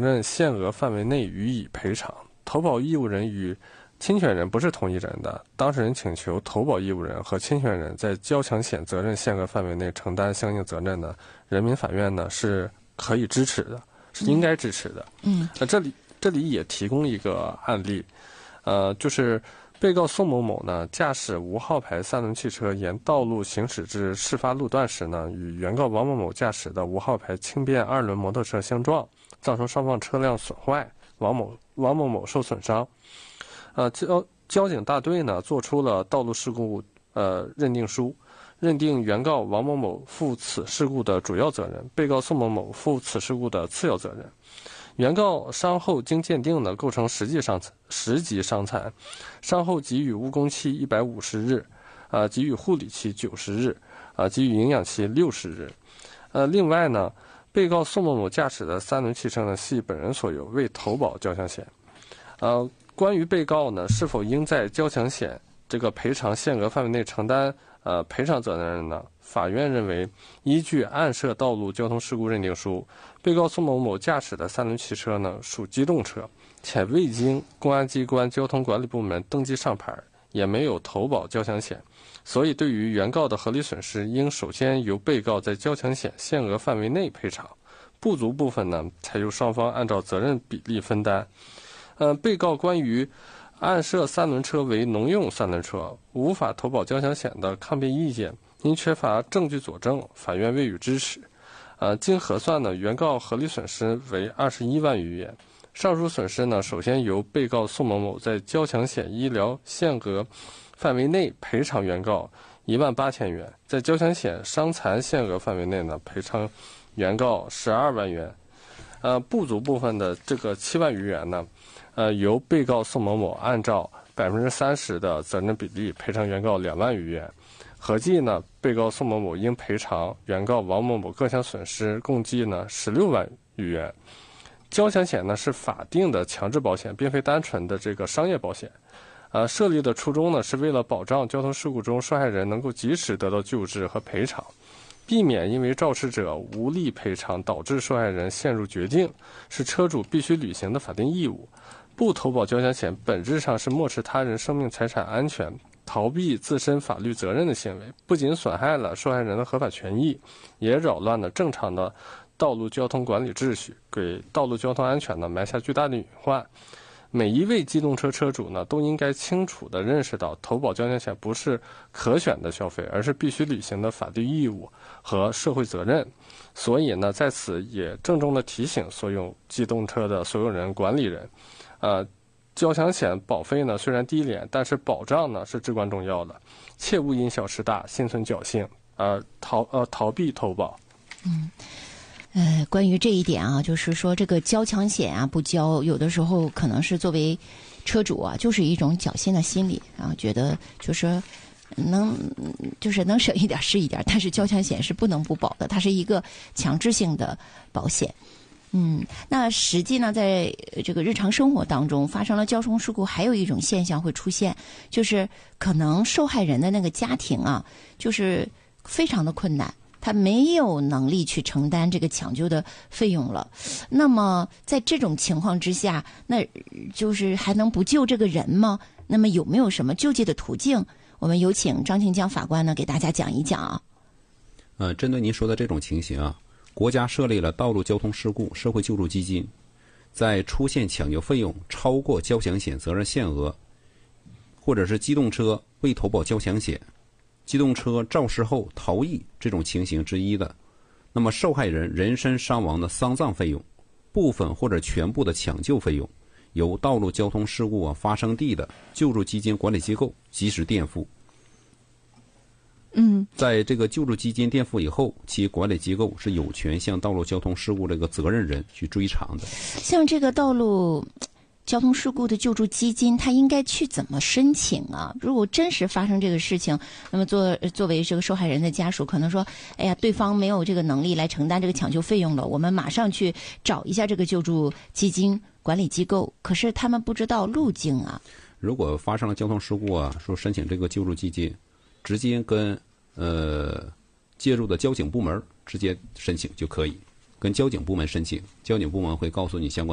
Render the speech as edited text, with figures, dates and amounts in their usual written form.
任限额范围内予以赔偿。投保义务人与侵权人不是同一人的，当事人请求投保义务人和侵权人在交强险责任限额范围内承担相应责任呢，人民法院呢是可以支持的，是应该支持的。这里也提供一个案例，就是被告宋某某呢驾驶无号牌三轮汽车沿道路行驶至事发路段时呢，与原告王某某驾驶的无号牌轻便二轮摩托车相撞，造成双方车辆损坏，王某某受损伤。交警大队呢做出了道路事故认定书，认定原告王某某负此事故的主要责任，被告宋某某负此事故的次要责任。原告伤后经鉴定呢构成10级伤残，伤后给予误工期150日，给予护理期90日，给予营养期60日。另外呢，被告宋某某驾驶的三轮汽车呢系本人所有，未投保交强险。关于被告呢是否应在交强险这个赔偿限额范围内承担赔偿责任呢？法院认为，依据案涉道路交通事故认定书，被告宋某某驾驶的三轮汽车呢属机动车，且未经公安机关交通管理部门登记上牌，也没有投保交强险，所以对于原告的合理损失，应首先由被告在交强险限额范围内赔偿，不足部分呢才由双方按照责任比例分担。被告关于案涉三轮车为农用三轮车，无法投保交强险的抗辩意见，因缺乏证据佐证，法院未予支持。经核算呢，原告合理损失为21万余元。上述损失呢，首先由被告宋某某在交强险医疗限额范围内赔偿原告18000元，在交强险伤残限额范围内呢赔偿原告12万元。不足部分的这个7万余元呢，由被告宋某某按照30%的责任比例赔偿原告2万余元。合计呢，被告宋某某应赔偿原告王某某各项损失共计呢16万余元。交强险呢是法定的强制保险，并非单纯的这个商业保险。设立的初衷呢是为了保障交通事故中受害人能够及时得到救治和赔偿，避免因为肇事者无力赔偿导致受害人陷入绝境，是车主必须履行的法定义务。不投保交强险本质上是漠视他人生命财产安全，逃避自身法律责任的行为，不仅损害了受害人的合法权益，也扰乱了正常的道路交通管理秩序，给道路交通安全呢埋下巨大的隐患。每一位机动车车主呢都应该清楚地认识到，投保交强险不是可选的消费，而是必须履行的法律义务和社会责任。所以呢，在此也郑重地提醒所有机动车的所有人、管理人，交强险保费呢虽然低廉，但是保障呢是至关重要的，切勿因小失大，心存侥幸逃避投保。 关于这一点啊，就是说这个交强险啊不交，有的时候可能是作为车主啊，就是一种侥幸的心理啊，觉得就是能省一点是一点，但是交强险是不能不保的，它是一个强制性的保险。那实际呢，在这个日常生活当中发生了交通事故，还有一种现象会出现，就是可能受害人的那个家庭啊，就是非常的困难，他没有能力去承担这个抢救的费用了。那么在这种情况之下，那就是还能不救这个人吗？那么有没有什么救济的途径？我们有请张庆江法官呢给大家讲一讲啊。 针对您说的这种情形啊，国家设立了道路交通事故社会救助基金，在出现抢救费用超过交强险责任限额，或者是机动车未投保交强险、机动车肇事后逃逸这种情形之一的，那么受害人人身伤亡的丧葬费用，部分或者全部的抢救费用，由道路交通事故发生地的救助基金管理机构及时垫付。在这个救助基金垫付以后，其管理机构是有权向道路交通事故这个责任人去追偿的。 像这个道路交通事故的救助基金，它应该去怎么申请啊？如果真实发生这个事情，那么作为这个受害人的家属，可能说，哎呀，对方没有这个能力来承担这个抢救费用了，我们马上去找一下这个救助基金管理机构，可是他们不知道路径啊。 如果发生了交通事故啊，说申请这个救助基金，直接跟介入的交警部门直接申请就可以，跟交警部门申请，交警部门会告诉你相关